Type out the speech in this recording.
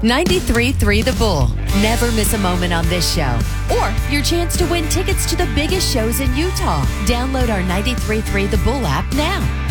93.3 The Bull. Never miss a moment on this show. Or your chance to win tickets to the biggest shows in Utah. Download our 93.3 The Bull app now.